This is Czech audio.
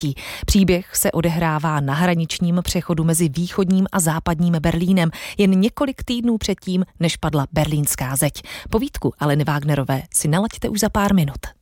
Příběh se odehrává na hraničním přechodu mezi východním a západním Berlínem jen několik týdnů předtím, než padla berlínská zeď. Povídku Aleny Wagnerové si nalaďte už za pár minut.